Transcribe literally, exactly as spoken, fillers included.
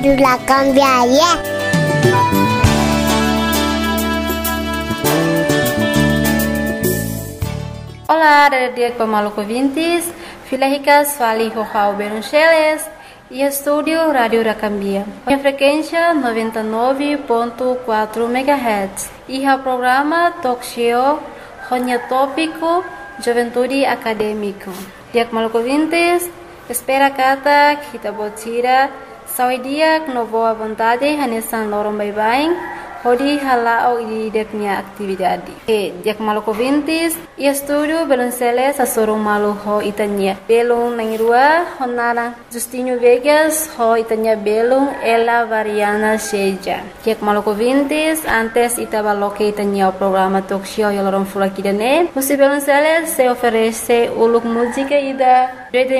La cambiaria. Olá, dia pemalu ouvintes, Filahicas Fali Rojau Beruncheles e estúdio Rádio da Cambia. A frequência noventa e nove ponto quatro megahertz e o programa Talk Show Ronya Tópico Juventude Acadêmico. Dia pemalu ouvintes, espera kata kita botira saudia no boa vontade hanesan lorong bye-bye. Hodi halao i deknya atividade. E dia malu ouvintes, e estúdio Belunceles a sorong malu ho itanya. Belung nangirua honara Justinho Vegas ho itanya belung ela variana seja. Dia malu ouvintes, antes itaba loke itanya o programa talk show yolorong fulakidane. Musi Belunceles se oferece uluk música ida